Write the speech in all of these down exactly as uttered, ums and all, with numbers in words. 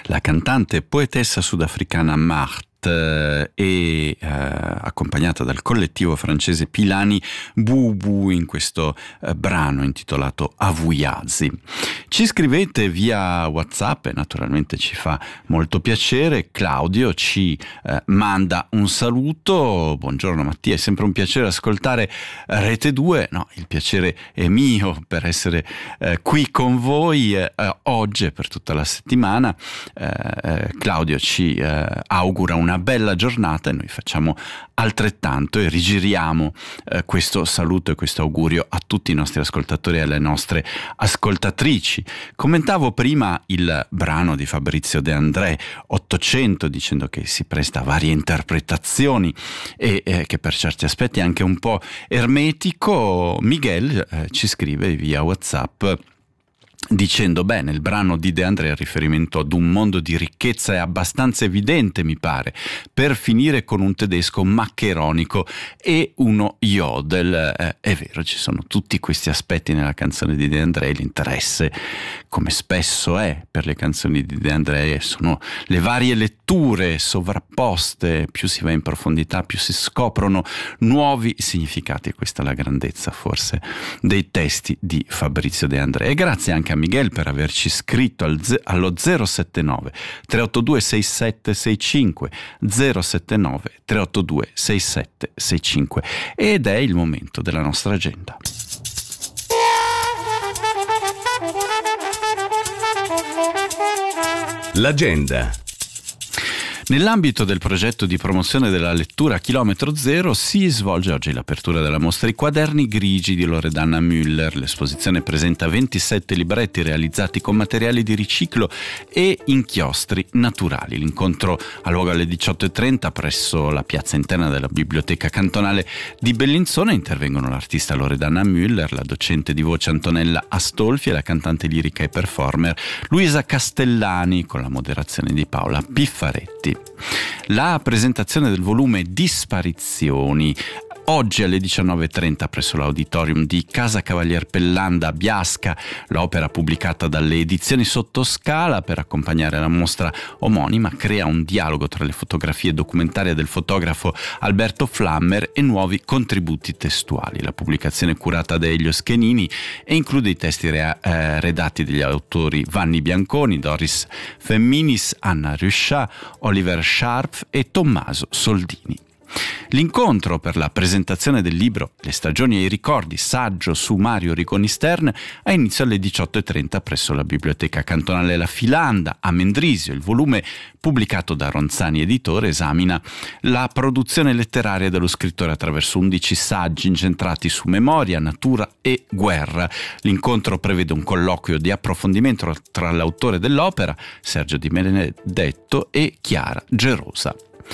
La cantante e poetessa sudafricana Marthe e eh, accompagnata dal collettivo francese Pilani Bubu in questo eh, brano intitolato Avuyazi. Ci scrivete via WhatsApp e naturalmente ci fa molto piacere. Claudio ci eh, manda un saluto: buongiorno Mattia, è sempre un piacere ascoltare Rete due. No, il piacere è mio per essere eh, qui con voi eh, oggi e per tutta la settimana. eh, Claudio ci eh, augura un una bella giornata e noi facciamo altrettanto e rigiriamo eh, questo saluto e questo augurio a tutti i nostri ascoltatori e alle nostre ascoltatrici. Commentavo prima il brano di Fabrizio De André, ottocento, dicendo che si presta a varie interpretazioni e eh, che per certi aspetti è anche un po' ermetico. Miguel eh, ci scrive via WhatsApp dicendo: bene, il brano di De André ha riferimento ad un mondo di ricchezza è abbastanza evidente, mi pare, per finire con un tedesco maccheronico e uno yodel. Eh, è vero, ci sono tutti questi aspetti nella canzone di De André. L'interesse, come spesso è per le canzoni di De André, sono le varie letture sovrapposte. Più si va in profondità, più si scoprono nuovi significati, e questa è la grandezza forse dei testi di Fabrizio De André. E grazie anche a Miguel per averci scritto al ze- allo zero sette nove tre otto due sei sette sei cinque zero sette nove tre otto due sei sette sei cinque, ed è il momento della nostra agenda. L'agenda. Nell'ambito del progetto di promozione della lettura a chilometro zero si svolge oggi l'apertura della mostra I quaderni grigi di Loredana Müller. L'esposizione presenta ventisette libretti realizzati con materiali di riciclo e inchiostri naturali. L'incontro ha luogo alle diciotto e trenta presso la piazza interna della biblioteca cantonale di Bellinzona. Intervengono l'artista Loredana Müller, la docente di voce Antonella Astolfi e la cantante lirica e performer Luisa Castellani, con la moderazione di Paola Piffaretti. La presentazione del volume Disparizioni oggi alle diciannove e trenta presso l'auditorium di Casa Cavalier Pellanda a Biasca. L'opera, pubblicata dalle edizioni Sottoscala per accompagnare la mostra omonima, crea un dialogo tra le fotografie documentarie del fotografo Alberto Flammer e nuovi contributi testuali. La pubblicazione è curata da Elio Schenini e include i testi rea- eh, redatti dagli autori Vanni Bianconi, Doris Femminis, Anna Ruscià, Oliver Scharpf e Tommaso Soldini. L'incontro per la presentazione del libro Le stagioni e i ricordi, saggio su Mario Rigoni Stern, ha inizio alle diciotto e trenta presso la biblioteca cantonale La Filanda a Mendrisio. Il volume, pubblicato da Ronzani Editore, esamina la produzione letteraria dello scrittore attraverso undici saggi incentrati su memoria, natura e guerra. L'incontro prevede un colloquio di approfondimento tra l'autore dell'opera, Sergio Di Benedetto, e Chiara Gerosa.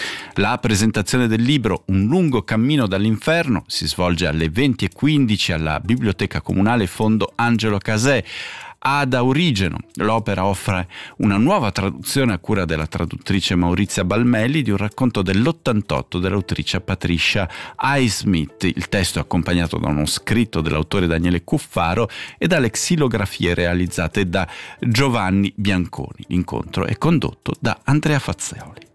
La presentazione del libro Un lungo cammino dall'inferno si svolge alle venti e quindici alla Biblioteca Comunale Fondo Angelo Casè ad Aurigeno. L'opera offre una nuova traduzione a cura della traduttrice Maurizia Balmelli di un racconto dell'ottantotto dell'autrice Patricia Highsmith. Il testo è accompagnato da uno scritto dell'autore Daniele Cuffaro e dalle xilografie realizzate da Giovanni Bianconi. L'incontro è condotto da Andrea Fazzeoli.